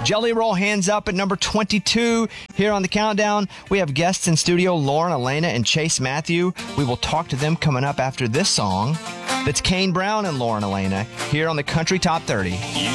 Jelly Roll, Hands Up at number 22. Here on the countdown, we have guests in studio, Lauren Elena and Chase Matthew. We will talk to them coming up after this song. That's Kane Brown and Lauren Elena here on the Country Top 30.